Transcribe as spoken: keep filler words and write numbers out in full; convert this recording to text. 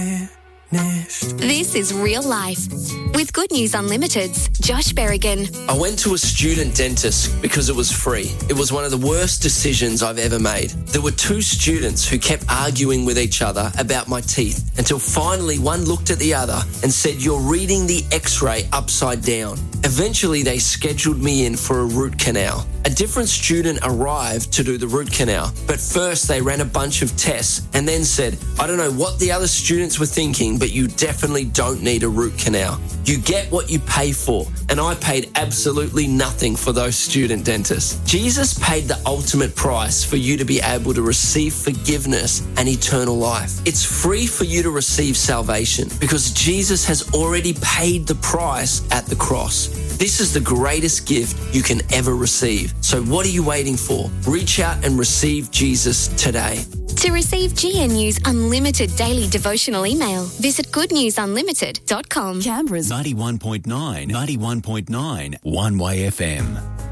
This is Real Life with Good News Unlimited's Josh Berrigan. I went to a student dentist because it was free. It was one of the worst decisions I've ever made. There were two students who kept arguing with each other about my teeth until finally one looked at the other and said, "You're reading the x-ray upside down." Eventually, they scheduled me in for a root canal. A different student arrived to do the root canal, but first they ran a bunch of tests and then said, "I don't know what the other students were thinking, but you definitely don't need a root canal. You get what you pay for." And I paid absolutely nothing for those student dentists. Jesus paid the ultimate price for you to be able to receive forgiveness and eternal life. It's free for you to receive salvation because Jesus has already paid the price at the cross. This is the greatest gift you can ever receive. So what are you waiting for? Reach out and receive Jesus today. To receive G N U's unlimited daily devotional email, visit good news unlimited dot com. Canberra's ninety-one point nine, ninety-one point nine, One Way F M.